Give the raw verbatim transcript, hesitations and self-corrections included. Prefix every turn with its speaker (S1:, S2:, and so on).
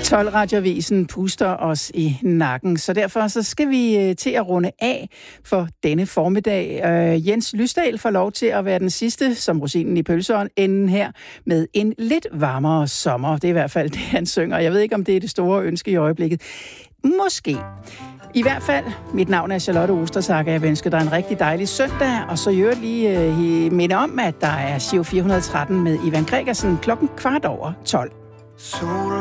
S1: tolv Radioavisen puster os i nakken, så derfor så skal vi til at runde af for denne formiddag. Uh, Jens Lysdal får lov til at være den sidste, som rosinen i pølseenden her, med en lidt varmere sommer. Det er i hvert fald det, han synger. Jeg ved ikke, om det er det store ønske i øjeblikket. Måske. I hvert fald, mit navn er Charlotte Ostersager. Jeg ønsker dig en rigtig dejlig søndag, og så gjør lige uh, minde om, at der er Giro fire hundrede og tretten med Ivan Gregersen klokken kvart over tolv.